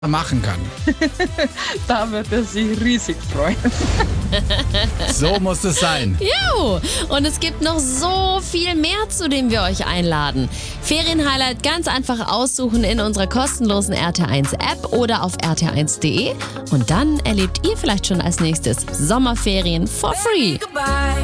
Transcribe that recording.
machen kann. Da wird er sich riesig freuen. So muss es sein. Jo, und es gibt noch so viel mehr, zu dem wir euch einladen. Ferienhighlight ganz einfach aussuchen in unserer kostenlosen RT1-App oder auf rt1.de. Und dann erlebt ihr vielleicht schon als nächstes Sommerferien for free.